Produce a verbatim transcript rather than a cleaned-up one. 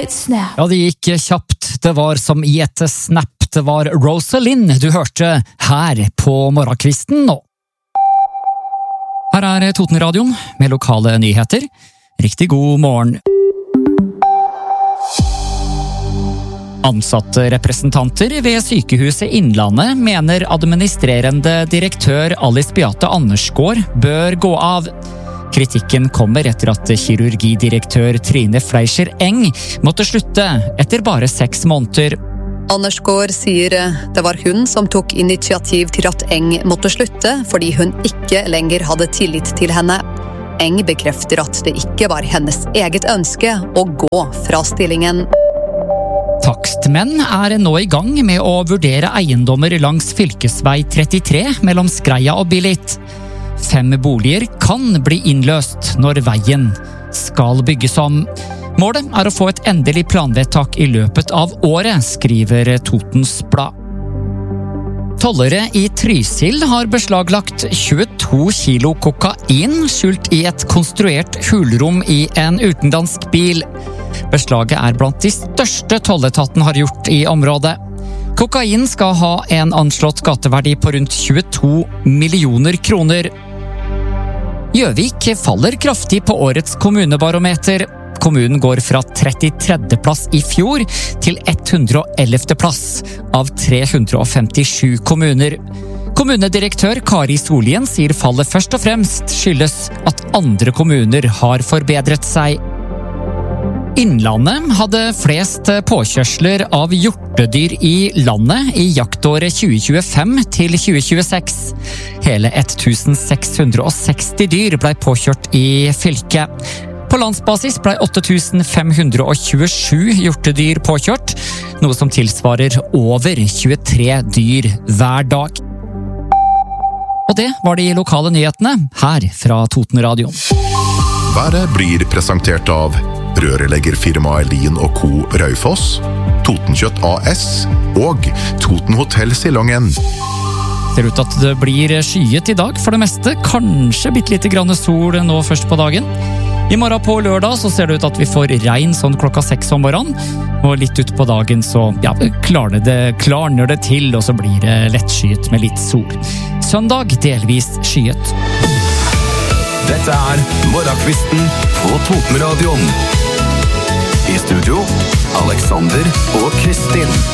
et snap. Ja, det gikk kjapt. Det var som i et snap. Det var Rosalind du hørte her på morgenkvisten nå. Her er Totenradioen med lokale nyheter. Riktig god morgen. Ansatte representanter ved sykehuset Innlandet mener administrerende direktør Alice Beate Andersgaard bør gå av. Kritikken kommer etter at kirurgidirektør Trine Fleischer Eng måtte slutte etter bare seks måneder. Andersgaard sier det var hun som tok initiativ til at Eng måtte slutte fordi hun ikke lenger hadde tillit til henne. Eng bekrefter at det ikke var hennes eget ønske å gå fra stillingen. Takstmenn er nå i gang med å vurdere eiendommer langs fylkesvei trettitre mellom Skreia og Billit. Fem boliger kan bli innløst når veien skal bygges om. Målet er å få et endelig planvedtak i løpet av året, skriver Totens Blad. Tollere i Trysil har beslaglagt tjueto kilo kokain skjult i et konstruert hulrom i en utenlandsk bil. Beslaget er blant de største tolletaten har gjort i området. Kokain skal ha en anslått gateverdi på rundt tjueto millioner kroner. Gjøvik faller kraftig på årets kommunebarometer. Kommunen går fra trettitre plass i fjor til hundre og ellevte plass av tre hundre og femtisju kommuner. Kommunedirektør Kari Solien sier fallet først og fremst skyldes at andre kommuner har forbedret seg. Innlandet hadde flest påkjørsler av hjortedyr i landet i jaktåret tjue tjuefem til tjue tjueseks. Hele seks hundre og seksti dyr ble påkjørt i fylket. På landsbasis ble åtte tusen fem hundre og tjuesju hjortedyr påkjørt, noe som tilsvarer over tjuetre dyr hver dag. Og det var de lokale nyhetene her fra Totenradioen. Været blir presentert av rørleggerfirmaet Lien og Co. Raufoss, Totenkjøtt A S og Toten Hotel Silongen. Ser ut at det blir skyet i dag for det meste, kanskje bitte lite grann sol nå først på dagen. I morgen på lørdag så ser det ut at vi får regn sånn klokka seks om morgenen, og litt ut på dagen så ja, klarner det, klarner det til, og så blir det lettskyet med litt sol. Søndag delvis skyet. Dette er morgenkvisten på Totenradioen. I studio, Alexander og Kristin.